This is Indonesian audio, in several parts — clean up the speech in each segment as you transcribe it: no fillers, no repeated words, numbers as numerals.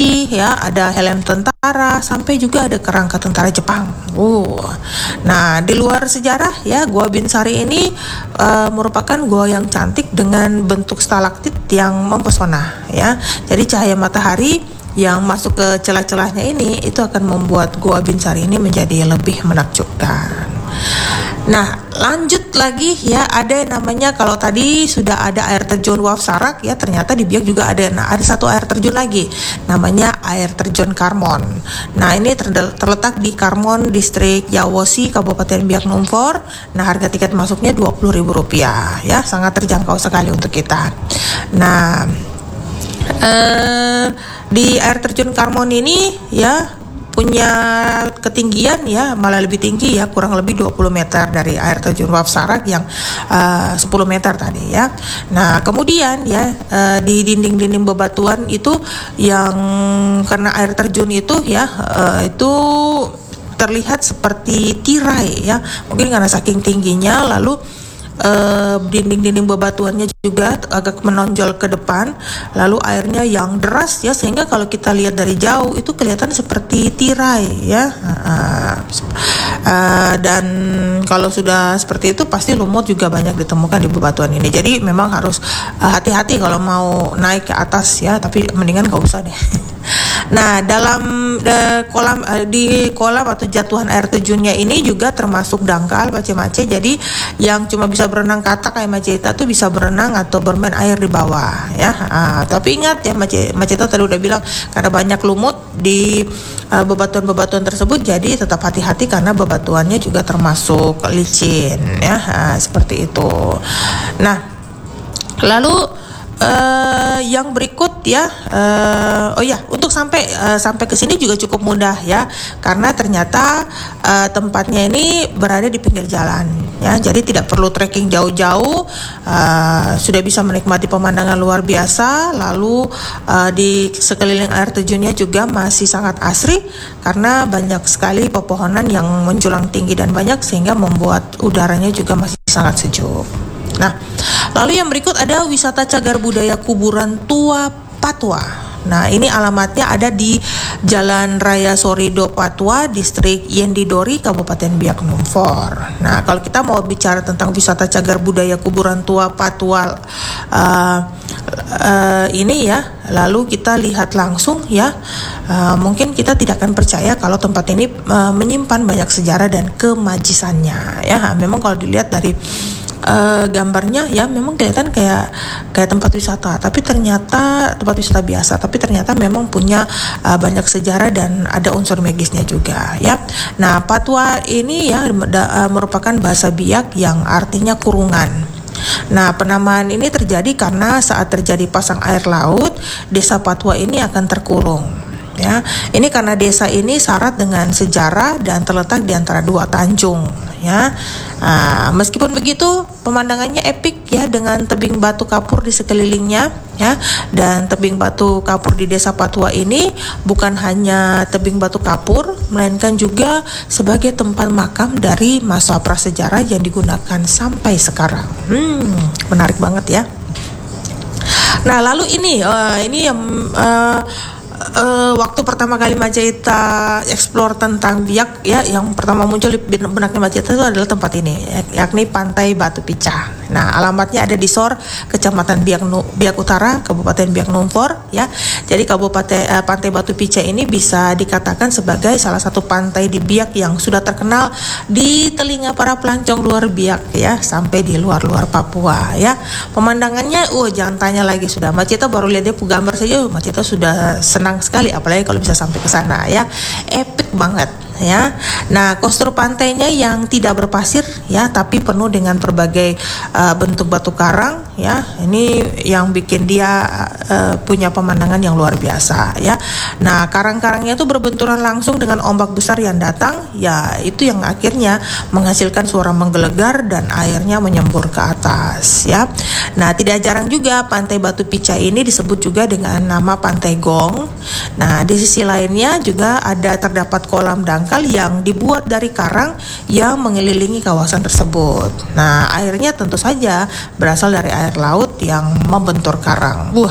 polisi, ya, ada helm tentara, sampai juga ada kerangka tentara Jepang. Nah, di luar sejarah, ya, Gua Binsari ini merupakan gua yang cantik dengan bentuk stalaktit yang mempesona, ya. Jadi cahaya matahari yang masuk ke celah-celahnya ini itu akan membuat Gua Binsari ini menjadi lebih menakjubkan. Nah, lanjut lagi, ya, ada yang namanya, kalau tadi sudah ada air terjun Waf Sarak, ya, ternyata di Biak juga ada satu air terjun lagi, namanya air terjun Karmon. Nah, ini terletak di Karmon, distrik Yawosi, Kabupaten Biak Numfor. Nah, harga tiket masuknya Rp20.000, ya, sangat terjangkau sekali untuk kita. Nah, di air terjun Karmon ini, ya, punya ketinggian, ya, malah lebih tinggi, ya, kurang lebih 20 meter dari air terjun Waf Sarak yang 10 meter tadi, ya. Nah, kemudian, ya, di dinding-dinding bebatuan itu yang karena air terjun itu, ya, itu terlihat seperti tirai, ya, mungkin karena saking tingginya, lalu dinding-dinding bebatuannya juga agak menonjol ke depan, lalu airnya yang deras, ya, sehingga kalau kita lihat dari jauh itu kelihatan seperti tirai, ya. Dan kalau sudah seperti itu pasti lumut juga banyak ditemukan di bebatuan ini. Jadi memang harus hati-hati kalau mau naik ke atas, ya, tapi mendingan gak usah deh. Nah, dalam kolam atau jatuhan air terjunnya ini juga termasuk dangkal, mace-mace. Jadi yang cuma bisa berenang kata kayak Maceta tuh bisa berenang atau bermain air di bawah, ya. Tapi ingat, ya, Maceta tadi udah bilang karena banyak lumut di bebatuan-bebatuan tersebut, jadi tetap hati-hati karena bebatuannya juga termasuk licin, ya. Seperti itu. Nah, lalu yang berikut, ya, untuk sampai ke sini juga cukup mudah, ya, karena ternyata tempatnya ini berada di pinggir jalan, ya, jadi tidak perlu trekking jauh-jauh, sudah bisa menikmati pemandangan luar biasa. Lalu di sekeliling air terjunnya juga masih sangat asri karena banyak sekali pepohonan yang menjulang tinggi dan banyak, sehingga membuat udaranya juga masih sangat sejuk. Nah, lalu yang berikut ada wisata cagar budaya kuburan tua Patwa. Nah, ini alamatnya ada di Jalan Raya Sorido Patwa, distrik Yendidori, Kabupaten Biak Numfor. Nah, kalau kita mau bicara tentang wisata cagar budaya kuburan tua Patwa ini, ya, lalu kita lihat langsung, ya, mungkin kita tidak akan percaya kalau tempat ini menyimpan banyak sejarah dan kemajisannya, ya. Memang kalau dilihat dari gambarnya, ya, memang kelihatan kayak tempat wisata, tapi ternyata tempat wisata biasa, tapi ternyata memang punya banyak sejarah dan ada unsur magisnya juga, ya. Nah, Patwa ini, ya, merupakan bahasa Biak yang artinya kurungan. Nah, penamaan ini terjadi karena saat terjadi pasang air laut, desa Patwa ini akan terkurung, ya. Ini karena desa ini syarat dengan sejarah dan terletak di antara dua tanjung, ya. Meskipun begitu, pemandangannya epik, ya, dengan tebing batu kapur di sekelilingnya, ya. Dan tebing batu kapur di desa Patwa ini bukan hanya tebing batu kapur, melainkan juga sebagai tempat makam dari masa prasejarah yang digunakan sampai sekarang. Menarik banget, ya. Nah, lalu ini yang waktu pertama kali Maceta explore tentang Biak, ya, yang pertama muncul di benaknya Maceta itu adalah tempat ini, yakni Pantai Batu Picah. Nah, alamatnya ada di Sor, Kecamatan Biak Utara, Kabupaten Biak Numfor, ya. Jadi Pantai Batu Picah ini bisa dikatakan sebagai salah satu pantai di Biak yang sudah terkenal di telinga para pelancong luar Biak, ya, sampai di luar-luar Papua, ya. Pemandangannya, jangan tanya lagi, sudah Maceta baru lihat dia gambar saja, Maceta sudah senang sekali, apalagi kalau bisa sampai ke sana, ya. Epic banget, ya. Nah, kostur pantainya yang tidak berpasir, ya, tapi penuh dengan berbagai bentuk batu karang, ya. Ini yang bikin dia punya pemandangan yang luar biasa, ya. Nah, karang-karangnya itu berbenturan langsung dengan ombak besar yang datang, ya, itu yang akhirnya menghasilkan suara menggelegar dan airnya menyembur ke atas, ya. Nah, tidak jarang juga Pantai Batu Picah ini disebut juga dengan nama Pantai Gong. Nah, di sisi lainnya juga terdapat kolam dangkal yang dibuat dari karang yang mengelilingi kawasan tersebut. Nah, airnya tentu saja berasal dari air laut yang membentur karang.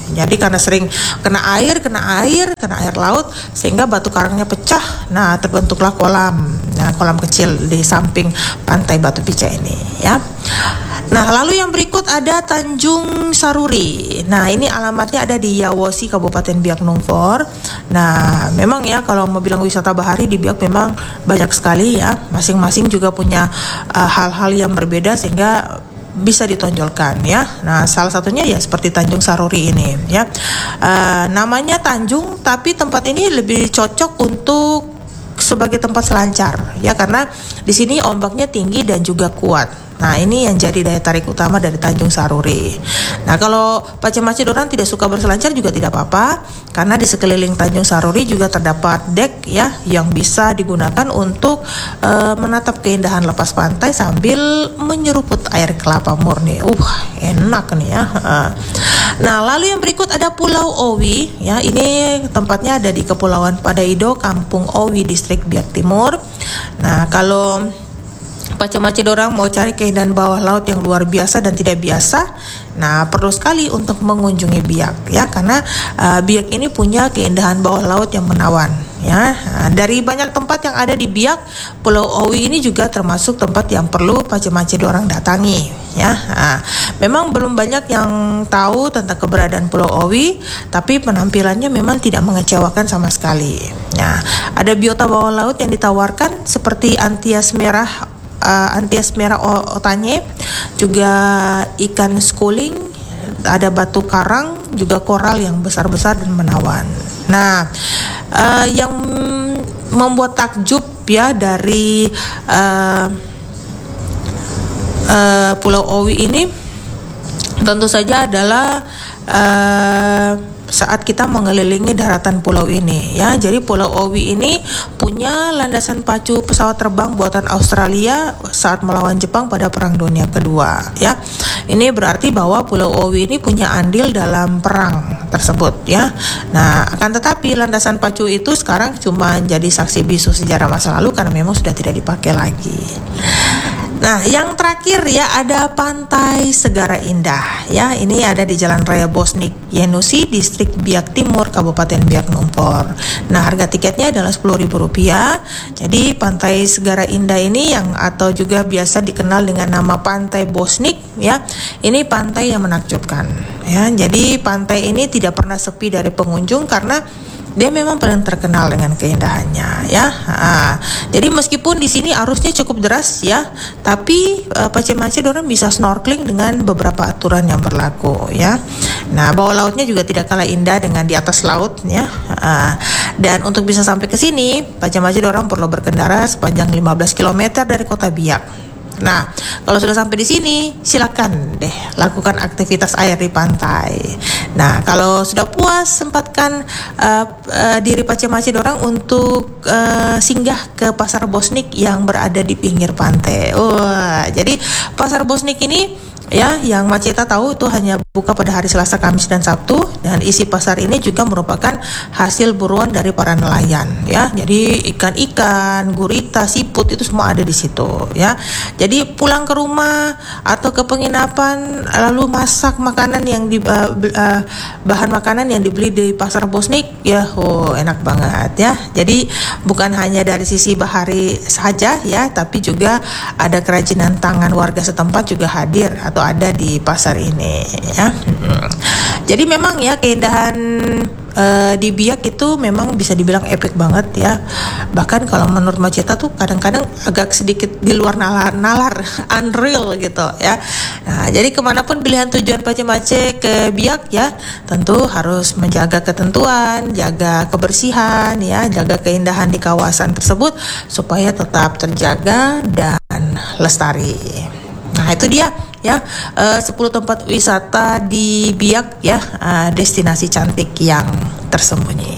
Jadi karena sering kena air laut sehingga batu karangnya pecah. Nah, terbentuklah kolam. Nah, kolam kecil di samping pantai Batu Pica ini ya. Nah, lalu yang berikut ada Tanjung Saruri. Nah, ini alamatnya ada di Yawosi, Kabupaten Biak Numfor. Nah, memang ya kalau mau bilang wisata bahari di Biak memang banyak sekali ya. Masing-masing juga punya hal-hal yang berbeda sehingga bisa ditonjolkan ya. Nah, salah satunya ya seperti Tanjung Saruri ini ya. Namanya Tanjung, tapi tempat ini lebih cocok untuk sebagai tempat selancar ya, karena di sini ombaknya tinggi dan juga kuat. Nah, ini yang jadi daya tarik utama dari Tanjung Saruri. Nah, kalau Pacemaci orang tidak suka berselancar juga tidak apa-apa, karena di sekeliling Tanjung Saruri juga terdapat dek ya yang bisa digunakan untuk menatap keindahan lepas pantai sambil menyeruput air kelapa murni. Enak nih ya. Nah, lalu yang berikut ada Pulau Owi ya. Ini tempatnya ada di Kepulauan Padaido, Kampung Owi, Distrik Biak Timur. Nah, kalau Pacemaci dorang mau cari keindahan bawah laut yang luar biasa dan tidak biasa, nah perlu sekali untuk mengunjungi Biak ya, karena Biak ini punya keindahan bawah laut yang menawan ya. Dari banyak tempat yang ada di Biak, Pulau Owi ini juga termasuk tempat yang perlu Pacemaci dorang datangi ya. Memang belum banyak yang tahu tentang keberadaan Pulau Owi, tapi penampilannya memang tidak mengecewakan sama sekali. Nah, ada biota bawah laut yang ditawarkan seperti Antias merah otanye, juga ikan schooling, ada batu karang, juga koral yang besar-besar dan menawan. Nah, yang membuat takjub ya dari Pulau Owi ini tentu saja adalah saat kita mengelilingi daratan pulau ini ya. Jadi Pulau Owi ini punya landasan pacu pesawat terbang buatan Australia saat melawan Jepang pada Perang Dunia Kedua ya. Ini berarti bahwa Pulau Owi ini punya andil dalam perang tersebut ya. Nah, akan tetapi landasan pacu itu sekarang cuma jadi saksi bisu sejarah masa lalu karena memang sudah tidak dipakai lagi. Nah, yang terakhir ya ada Pantai Segara Indah ya. Ini ada di Jalan Raya Bosnik Yenusi, Distrik Biak Timur, Kabupaten Biak Numfor. Nah, harga tiketnya adalah Rp10.000. Jadi Pantai Segara Indah ini yang atau juga biasa dikenal dengan nama Pantai Bosnik ya. Ini pantai yang menakjubkan ya. Jadi pantai ini tidak pernah sepi dari pengunjung karena dia memang paling terkenal dengan keindahannya ya. Jadi meskipun di sini arusnya cukup deras ya, tapi Pacemaci orang bisa snorkeling dengan beberapa aturan yang berlaku ya. Nah, bawah lautnya juga tidak kalah indah dengan di atas laut ya. Dan untuk bisa sampai ke sini, Pacemaci orang perlu berkendara sepanjang 15 km dari kota Biak. Nah, kalau sudah sampai di sini, silakan deh lakukan aktivitas air di pantai. Nah, kalau sudah puas, sempatkan diri Pacemaci dorang untuk singgah ke Pasar Bosnik yang berada di pinggir pantai. Jadi Pasar Bosnik ini ya, yang Maceta tahu itu hanya buka pada hari Selasa, Kamis, dan Sabtu, dan isi pasar ini juga merupakan hasil buruan dari para nelayan ya. Jadi ikan-ikan, gurita, siput itu semua ada di situ ya. Jadi pulang ke rumah atau ke penginapan lalu masak makanan yang bahan makanan yang dibeli di Pasar Bosnik ya, enak banget ya. Jadi bukan hanya dari sisi bahari saja ya, tapi juga ada kerajinan tangan warga setempat juga hadir atau ada di pasar ini ya. Jadi memang ya keindahan di Biak itu memang bisa dibilang epic banget ya. Bahkan kalau menurut Maceta tuh kadang-kadang agak sedikit di luar nalar unreal gitu ya. Nah, jadi kemanapun pilihan tujuan Pacemaci ke Biak ya, tentu harus menjaga ketentuan, jaga kebersihan ya, jaga keindahan di kawasan tersebut supaya tetap terjaga dan lestari. Nah, itu dia ya 10 tempat wisata di Biak ya, destinasi cantik yang tersembunyi.